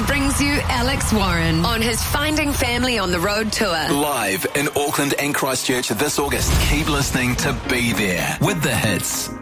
brings you Alex Warren on his Finding Family on the Road tour. Live in Auckland and Christchurch this August. Keep listening to Be There with the hits.